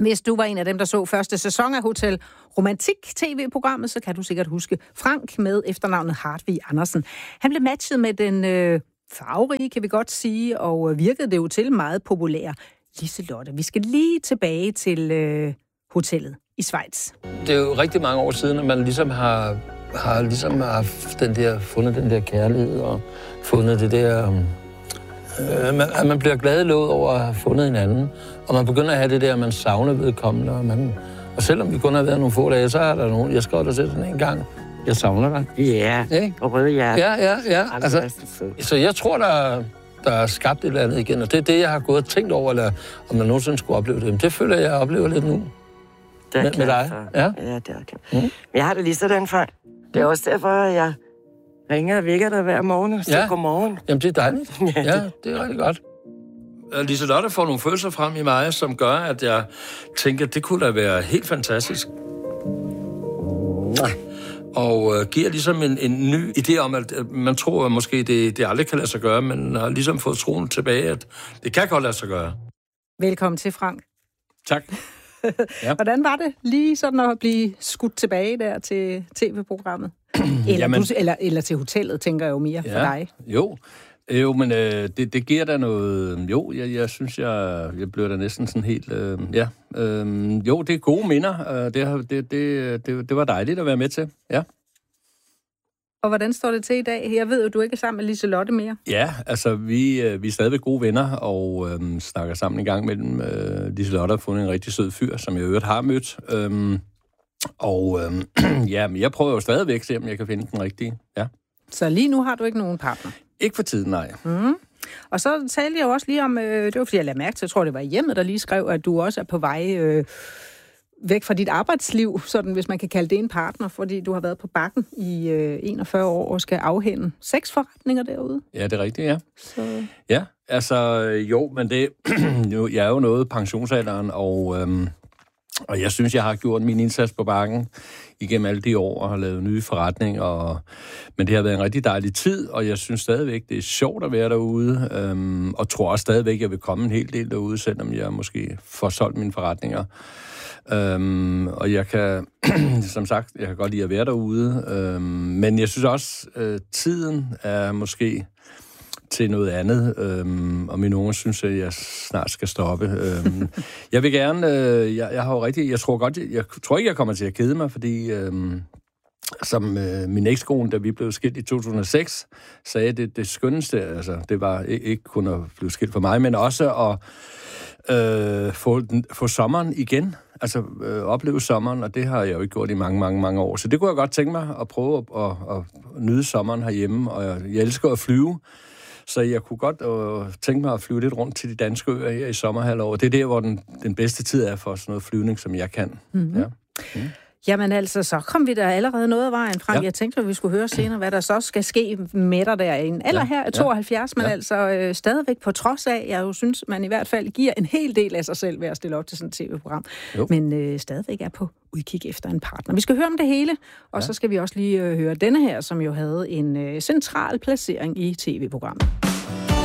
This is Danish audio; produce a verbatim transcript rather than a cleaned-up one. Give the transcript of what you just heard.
Hvis du var en af dem, der så første sæson af Hotel Romantik-tv-programmet, så kan du sikkert huske Frank med efternavnet Hartvig Andersen. Han blev matchet med den øh, farverige, kan vi godt sige, og virkede det jo til meget populær Liselotte. Vi skal lige tilbage til øh, hotellet i Schweiz. Det er jo rigtig mange år siden, at man ligesom har, har ligesom haft den der, fundet den der kærlighed og fundet det der... Øh, man, at man bliver glad i låget over at have fundet hinanden, og man begynder at have det der, man savner vedkommende, og, man, og selvom vi kun har været nogle få dage, så er der nogen, jeg skrev dig til sådan en gang, jeg savner dig. Ja, yeah. og røde hjerte. Ja, ja, ja. Altså, så jeg tror, der, der er skabt et eller andet igen, og det er det, jeg har gået og tænkt over, eller om man nogensinde skulle opleve det. Men det føler jeg, jeg oplever lidt nu. Det er med, med dig. For. Ja, ja, det er klart. Mm. Men jeg har det lige sådan, Frank. Det er også derfor, at jeg ringer og vækker dig hver morgen og siger ja. Godmorgen. Jamen, det er dejligt. Ja, det er rigtig godt. Liselotte får nogle følelser frem i mig, som gør, at jeg tænker, at det kunne da være helt fantastisk. Og øh, giver ligesom en, en ny idé om, at man tror, at måske det, det aldrig kan lade sig gøre, men har ligesom fået troen tilbage, at det kan godt lade sig gøre. Velkommen til, Frank. Tak. Ja. Hvordan var det lige sådan at blive skudt tilbage der til tv-programmet? Eller, Jamen, du, eller, eller til hotellet, tænker jeg jo mere ja, for dig. Jo, jo men øh, det, det giver da noget... Jo, jeg, jeg synes, jeg, jeg bliver da næsten sådan helt... Øh, ja, øh, jo, det er gode minder. Øh, det, det, det, det, det var dejligt at være med til, ja. Og hvordan står det til i dag? Jeg ved jo, du ikke er sammen med Liselotte mere. Ja, altså, vi, øh, vi er stadigvæk gode venner, og øh, snakker sammen en gang mellem. Øh, Liselotte har fundet en rigtig sød fyr, som jeg i øvrigt har mødt. Øh, og øh, ja, men jeg prøver jo stadigvæk at se, om jeg kan finde den rigtige, ja. Så lige nu har du ikke nogen partner? Ikke for tiden, nej. Mm. Og så talte jeg jo også lige om, øh, det var fordi jeg lagde mærke til, jeg tror det var hjemmet, der lige skrev, at du også er på vej øh, væk fra dit arbejdsliv, sådan hvis man kan kalde det en partner, fordi du har været på Bakken i øh, enogfyrre år og skal afhænde seks forretninger derude. Ja, det er rigtigt, ja. Så... Ja, altså jo, men det, jeg er jo nået pensionsalderen, og... Øh, Og jeg synes, jeg har gjort min indsats på Bakken igennem alle de år og har lavet nye forretninger. Og... Men det har været en rigtig dejlig tid, og jeg synes stadigvæk, det er sjovt at være derude. Øhm, og tror også stadigvæk, at jeg vil komme en hel del derude, selvom jeg måske får solgt mine forretninger. Øhm, og jeg kan, som sagt, jeg kan godt lide at være derude. Øhm, men jeg synes også, øh, tiden er måske... til noget andet, øhm, og mine unger synes, at jeg snart skal stoppe. Øhm, jeg vil gerne, øh, jeg, jeg har jo rigtig, jeg tror godt, jeg, jeg tror ikke, jeg kommer til at kede mig, fordi øhm, som øh, min ekskone, da vi blev skilt i to tusind og seks, sagde det, det skønneste, altså det var ikke, ikke kun at blive skilt for mig, men også at øh, få, få sommeren igen, altså øh, opleve sommeren, og det har jeg jo ikke gjort i mange, mange, mange år. Så det kunne jeg godt tænke mig at prøve at, at, at nyde sommeren herhjemme, og jeg, jeg elsker at flyve. Så jeg kunne godt øh, tænke mig at flyve lidt rundt til de danske øer her i sommerhalvåret. Det er der, hvor den, den bedste tid er for sådan noget flyvning, som jeg kan. Mm-hmm. Ja. Mm. Jamen altså, så kom vi der allerede noget af vejen frem. Ja. Jeg tænkte, at vi skulle høre senere, hvad der så skal ske med dig der. En alder ja. her er tooghalvfjerds, men ja. altså øh, stadigvæk på trods af, jeg jo synes, man i hvert fald giver en hel del af sig selv ved at stille op til sådan et tv-program. Jo. Men øh, stadigvæk er på udkig efter en partner. Vi skal høre om det hele, og ja. så skal vi også lige øh, høre denne her, som jo havde en øh, central placering i tv-programmet.